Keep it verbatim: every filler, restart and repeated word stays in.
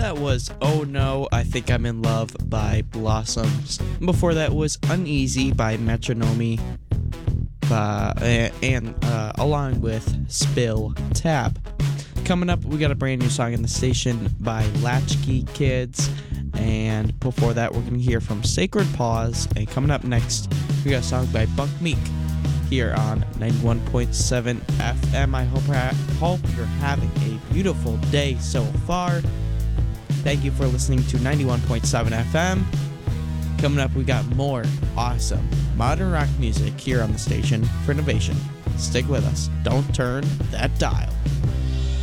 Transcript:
that was Oh No, I Think I'm in Love by Blossoms. Before that was Uneasy by Metronomy. Uh, and uh, along with Spill Tap. Coming up, we got a brand new song in the station by Latchkey Kids. And before that, we're going to hear from Sacred Paws. And coming up next, we got a song by Bunk Meek here on ninety-one point seven F M. I hope, hope you're having a beautiful day so far. Thank you for listening to ninety-one point seven F M. Coming up, we got more awesome modern rock music here on the station for innovation. Stick with us. Don't turn that dial.